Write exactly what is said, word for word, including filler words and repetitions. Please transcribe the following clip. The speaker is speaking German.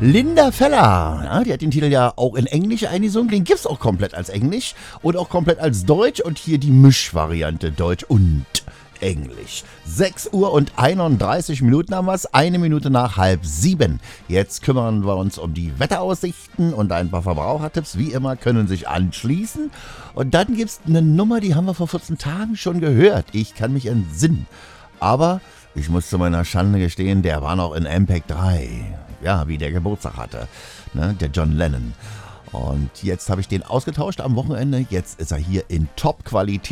Linda Feller, ja, die hat den Titel ja auch in Englisch eingesungen, den gibt's auch komplett als Englisch und auch komplett als Deutsch und hier die Mischvariante Deutsch und Englisch. sechs Uhr und einunddreißig Minuten haben wir's, eine Minute nach halb sieben. Jetzt kümmern wir uns um die Wetteraussichten und ein paar Verbrauchertipps, wie immer, können sich anschließen. Und dann gibt's eine Nummer, die haben wir vor vierzehn Tagen schon gehört. Ich kann mich entsinnen. Aber ich muss zu meiner Schande gestehen, der war noch in M P E G drei. Ja, wie der Geburtstag hatte, ne, der John Lennon. Und jetzt habe ich den ausgetauscht am Wochenende. Jetzt ist er hier in Top-Qualität.